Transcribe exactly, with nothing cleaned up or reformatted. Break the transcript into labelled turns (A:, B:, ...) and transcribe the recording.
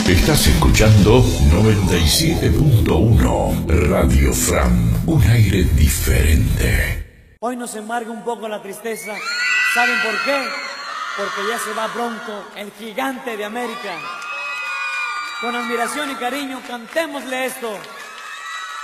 A: Estás escuchando noventa y siete punto uno Radio Fran, un aire diferente.
B: Hoy nos embarga un poco la tristeza. ¿Saben por qué? Porque ya se va Bronco, el gigante de América. Con admiración y cariño, cantémosle esto.